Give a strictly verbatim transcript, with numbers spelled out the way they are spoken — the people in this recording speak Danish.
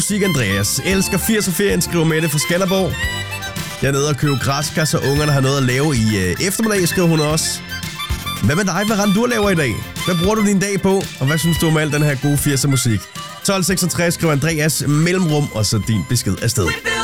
Musik Andreas. Elsker firser-ferien, skriver Mette fra Skanderborg. Jeg er nede og købe græskar, så ungerne har noget at lave i øh, eftermiddag, skriver hun også. Hvad med dig? Hvad rent du laver i dag? Hvad bruger du din dag på? Og hvad synes du om al den her gode firser musik? tolv seksogtres skriver Andreas mellemrum, og så din besked afsted.